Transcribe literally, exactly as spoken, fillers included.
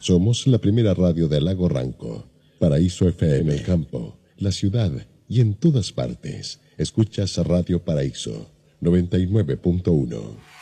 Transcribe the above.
Somos la primera radio del Lago Ranco. Paraíso F M, en el campo, la ciudad y en todas partes. Escuchas Radio Paraíso noventa y nueve punto uno.